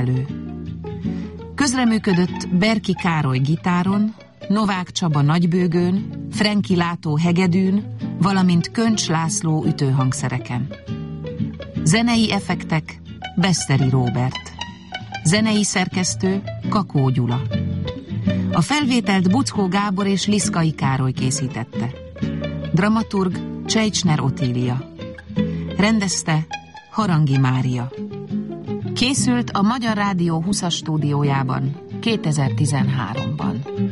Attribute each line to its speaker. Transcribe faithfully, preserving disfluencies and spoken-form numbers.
Speaker 1: énekelő. Közreműködött Berki Károly gitáron, Novák Csaba nagybőgőn, Frenki Látó hegedűn, valamint Köncs László ütőhangszereken. Zenei effektek Beszteri Róbert. Zenei szerkesztő Kakó Gyula. A felvételt Buczkó Gábor és Liszkai Károly készítette. Dramaturg Csejcsner Otília. Rendezte Harangi Mária. Készült a Magyar Rádió huszas stúdiójában kétezer-tizenháromban.